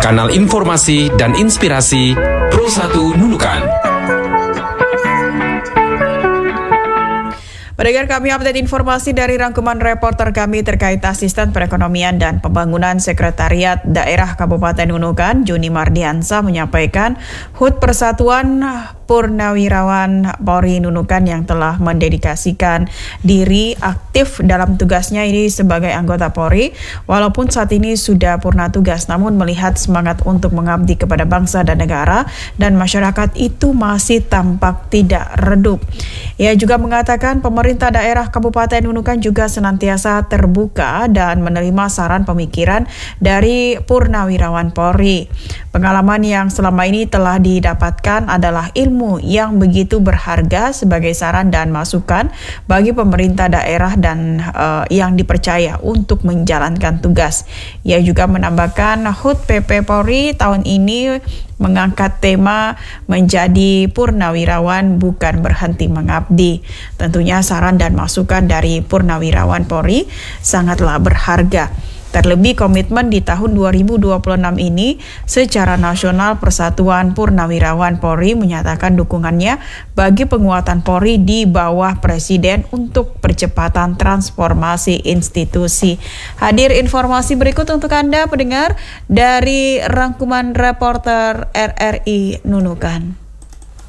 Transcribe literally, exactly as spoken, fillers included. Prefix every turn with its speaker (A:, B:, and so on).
A: kanal informasi dan inspirasi Pro satu Nunukan.
B: Pendengar, kami update informasi dari rangkuman reporter kami terkait Asisten Perekonomian dan Pembangunan Sekretariat Daerah Kabupaten Nunukan, Juni Mardiansa, menyampaikan H U T Persatuan Purnawirawan Polri Nunukan yang telah mendedikasikan diri aktif dalam tugasnya ini sebagai anggota Polri, walaupun saat ini sudah purna tugas, namun melihat semangat untuk mengabdi kepada bangsa dan negara dan masyarakat itu masih tampak tidak redup. Ia juga mengatakan pemerintah daerah Kabupaten Nunukan juga senantiasa terbuka dan menerima saran pemikiran dari Purnawirawan Polri. Pengalaman yang selama ini telah didapatkan adalah ilmu yang begitu berharga sebagai saran dan masukan bagi pemerintah daerah dan uh, yang dipercaya untuk menjalankan tugas. Ia juga menambahkan H U T P P Polri tahun ini mengangkat tema menjadi purnawirawan bukan berhenti mengabdi. Tentunya saran dan masukan dari Purnawirawan Polri sangatlah berharga. Terlebih komitmen di tahun dua ribu dua puluh enam ini secara nasional Persatuan Purnawirawan Polri menyatakan dukungannya bagi penguatan Polri di bawah Presiden untuk percepatan transformasi institusi. Hadir informasi berikut untuk Anda pendengar dari rangkuman reporter R R I Nunukan.